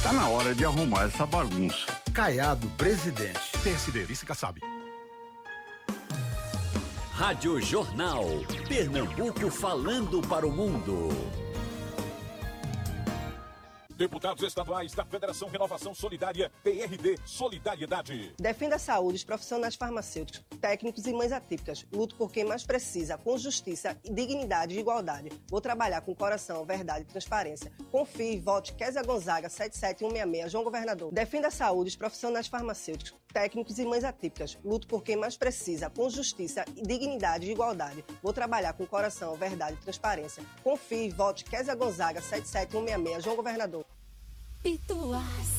Tá na hora de arrumar essa bagunça. Caiado, presidente. PSD, vice-Kassab. Rádio Jornal. Pernambuco falando para o mundo. Deputados estaduais da Federação Renovação Solidária, PRD, Solidariedade. Defenda a saúde dos profissionais farmacêuticos, técnicos e mães atípicas. Luto por quem mais precisa, com justiça, dignidade e igualdade. Vou trabalhar com coração, verdade e transparência. Confie, vote Kézia Gonzaga, 77166, João Governador. Defenda a saúde dos profissionais farmacêuticos, técnicos e mães atípicas. Luto por quem mais precisa, com justiça, dignidade e igualdade. Vou trabalhar com coração, verdade e transparência. Confie, vote Kézia Gonzaga, 77166, João Governador. Pituás.